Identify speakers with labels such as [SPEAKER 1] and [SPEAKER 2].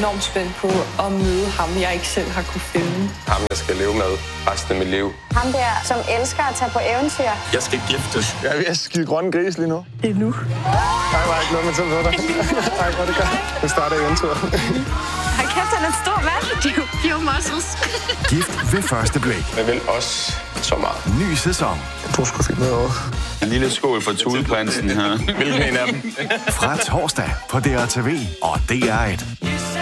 [SPEAKER 1] enormt spændt på at møde ham, jeg ikke selv har kunne finde.
[SPEAKER 2] Ham, jeg skal leve med resten af mit liv.
[SPEAKER 3] Ham der, som elsker at tage på eventyr.
[SPEAKER 2] Jeg skal giftes.
[SPEAKER 4] Jeg er ved at skide grønne gris lige nu.
[SPEAKER 1] Det er nu.
[SPEAKER 4] Nej, var ikke noget med til ved dig. Nej, hvor det gør. Det starter eventyret.
[SPEAKER 3] Hold kæft, han er en stor mand. Pure muscles.
[SPEAKER 5] Gift ved første blik.
[SPEAKER 2] Jeg vil også så meget.
[SPEAKER 5] Ny sæson.
[SPEAKER 4] Du skulle finde noget over.
[SPEAKER 2] En lille skål for Tudeprinsen her. Hvilken en af dem?
[SPEAKER 5] Fra torsdag på DRTV og DR1.